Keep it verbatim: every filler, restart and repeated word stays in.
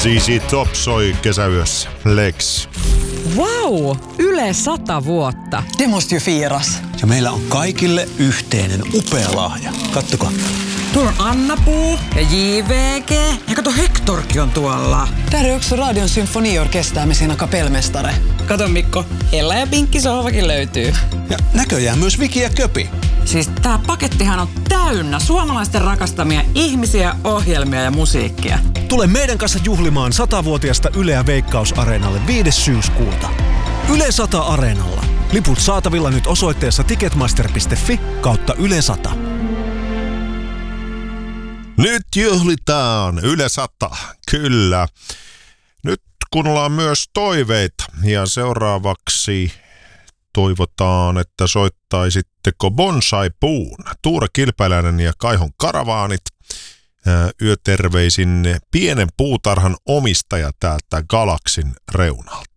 Z Z Top soi kesäyössä. Lex. Wow, Yle sata vuotta. Det måste ju firas. Ja meillä on kaikille yhteinen upea lahja. Kattokaa. Tuolla on Anna-Puu ja J V G. Ja kato, Hektorkin on tuolla. Där är också Radion symfoniorkester med sina kapellmästare. Kato Mikko, Ella ja Pinkki sohvakin löytyy. Ja näköjään myös Viki ja Köpi. Siis tää pakettihan on täynnä suomalaisten rakastamia ihmisiä, ohjelmia ja musiikkia. Tule meidän kanssa juhlimaan satavuotiasta Yleä Veikkaus-areenalle viides syyskuuta. Yle sata Areenalla. Liput saatavilla nyt osoitteessa ticketmaster piste fi kautta Yle sata. Nyt juhlitaan Yle sata, kyllä. Nyt kuunnellaan myös toiveita ja seuraavaksi toivotaan, että soittaisitteko Bonsai-puun, Tuure Kilpäläinen ja Kaihon Karavaanit. Yöterveisin pienen puutarhan omistaja täältä Galaksin reunalta.